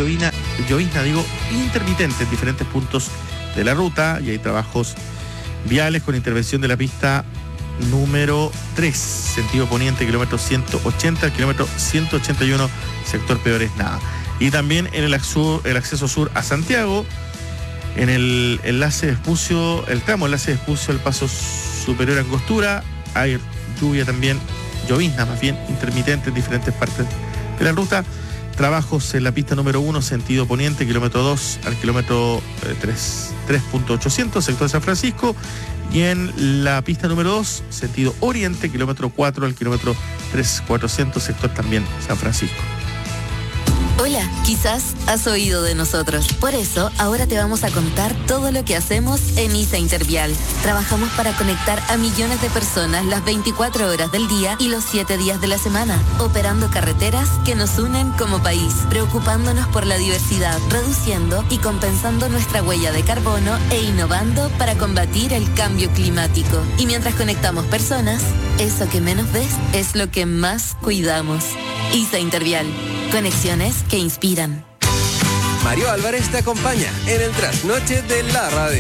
llovizna, intermitente en diferentes puntos de la ruta, y hay trabajos viales con intervención de la pista número 3, sentido poniente, kilómetro 180, kilómetro 181, sector Peores Nada. Y también en el acceso sur a Santiago, en el enlace de Espucio, el tramo enlace de Espucio al paso superior a Angostura, hay lluvia también, llovizna más bien, intermitente en diferentes partes de la ruta. Trabajos en la pista número 1, sentido poniente, kilómetro 2 al kilómetro 3.800, sector de San Francisco. Y en la pista número 2, sentido oriente, kilómetro 4 al kilómetro 3.400, sector también San Francisco. Hola, quizás has oído de nosotros. Por eso, ahora te vamos a contar todo lo que hacemos en ISA Intervial. Trabajamos para conectar a millones de personas las 24 horas del día y los 7 días de la semana, operando carreteras que nos unen como país, preocupándonos por la diversidad, reduciendo y compensando nuestra huella de carbono e innovando para combatir el cambio climático. Y mientras conectamos personas, eso que menos ves es lo que más cuidamos. ISA Intervial. Conexiones que inspiran. Mario Álvarez te acompaña en el trasnoche de la radio.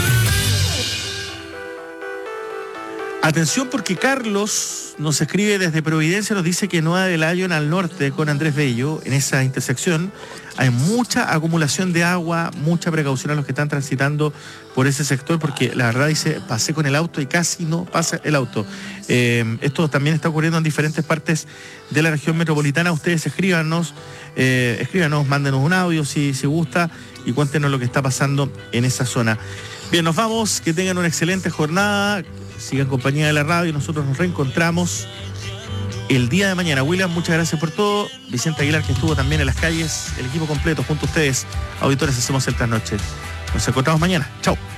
Atención, porque Carlos nos escribe desde Providencia, nos dice que Nueva de Lyon al norte con Andrés Bello, en esa intersección, hay mucha acumulación de agua, mucha precaución a los que están transitando por ese sector, porque la verdad dice, pasé con el auto y casi no pasa el auto. Esto también está ocurriendo en diferentes partes de la región metropolitana. Ustedes escríbanos, mándenos un audio si gusta y cuéntenos lo que está pasando en esa zona. Bien, nos vamos, que tengan una excelente jornada, sigan en compañía de la radio y nosotros nos reencontramos el día de mañana. William, muchas gracias por todo. Vicente Aguilar, que estuvo también en las calles, el equipo completo junto a ustedes, auditores, hacemos el trasnoche. Nos encontramos mañana. Chao.